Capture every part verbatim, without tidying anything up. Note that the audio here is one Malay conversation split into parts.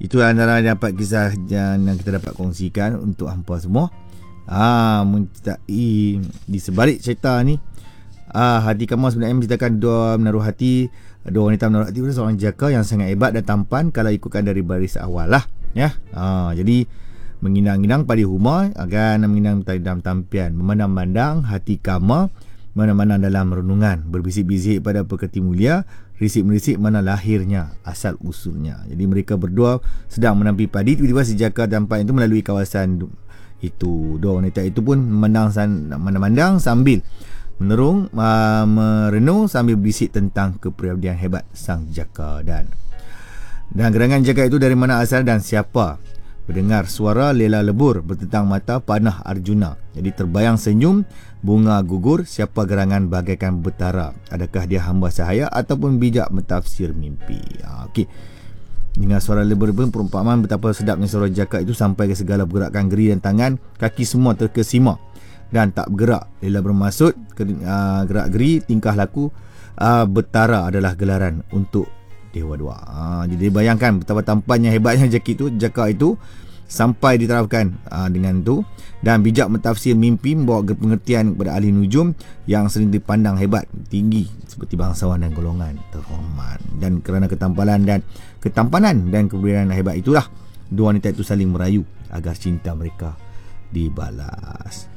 Itu antara dapat kisah yang kita dapat kongsikan untuk hampa semua. Ah, mencintai di sebalik cerita ni, ah, Hati Kamu sebenarnya menceritakan dua menaruh hati, dua wanita menaruh hati seorang jaka yang sangat hebat dan tampan kalau ikutkan dari baris awal lah, ya. Ah, jadi menginang-inang pada huma akan menginang dalam tampian, memandang-mandang hati Kamu, mana-mana dalam renungan, berbisik-bisik pada pekerti mulia, risik-merisik mana lahirnya, asal usulnya. Jadi mereka berdua sedang menampi padi, tiba-tiba si jaka tampan itu melalui kawasan itu. Dua wanita itu pun memandang memandang sambil menerung, uh, merenung sambil berbisik tentang kepribadian hebat sang jaka dan dan gerangan jaka itu dari mana asal dan siapa. Mendengar suara lela lebur bertentang mata panah Arjuna. Jadi terbayang senyum bunga gugur, siapa gerangan bagaikan betara. Adakah dia hamba sahaya ataupun bijak mentafsir mimpi? Ha, okey. Dengar suara lebur pun perumpamaan betapa sedapnya suara jaka itu sampai ke segala pergerakan geri dan tangan, kaki semua terkesima dan tak bergerak. Lela bermaksud uh, gerak geri, tingkah laku uh, betara adalah gelaran untuk dewa dua. Ha, jadi bayangkan betapa tampannya hebatnya jaka itu, jaka itu sampai diterapkan uh, dengan tu, dan bijak mentafsir mimpi, membawa pengertian kepada ahli nujum yang sering dipandang hebat tinggi seperti bangsawan dan golongan terhormat. Dan kerana ketampanan dan ketampanan dan keberanian hebat itulah dua wanita itu saling merayu agar cinta mereka dibalas.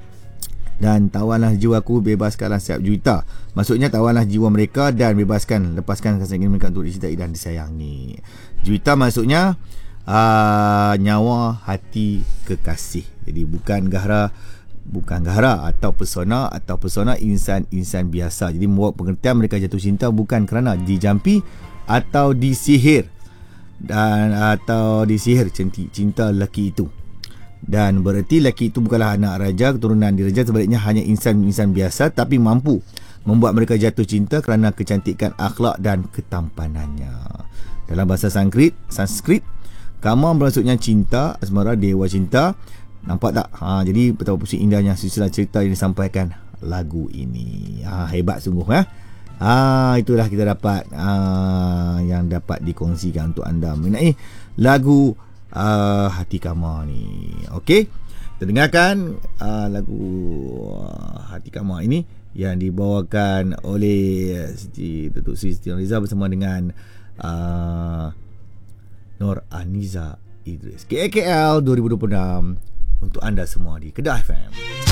Dan tawanlah jiwaku, bebaskanlah setiap juta. Maksudnya tawanlah jiwa mereka dan bebaskan, lepaskan rasa ingin mereka untuk dicintai dan disayangi. Juita maksudnya uh, nyawa, hati, kekasih. Jadi bukan gahra, bukan gahra atau pesona atau pesona insan-insan biasa. Jadi membawa pengertian mereka jatuh cinta bukan kerana dijampi atau disihir dan atau disihir cinta lelaki itu. Dan bererti lelaki itu bukanlah anak raja, keturunan diraja, sebaliknya hanya insan-insan biasa tapi mampu membuat mereka jatuh cinta kerana kecantikan akhlak dan ketampanannya. Dalam bahasa Sanskrit, Sanskrit, Kama bermaksudnya cinta, asmara, dewa cinta. Nampak tak? Ha, jadi betapa pusing indahnya silsilah cerita yang disampaikan lagu ini. Ha, hebat sungguh, ya. Ha, itulah kita dapat ha, yang dapat dikongsikan untuk anda mengenai lagu Uh, Hati Kamu ni. Okey, kita dengarkan uh, lagu uh, Hati Kamu ini yang dibawakan oleh Siti Datuk Seri Siti Nurhaliza bersama dengan uh, Nur Aniza Idris. K K L dua ribu dua puluh enam untuk anda semua di Kedah F M.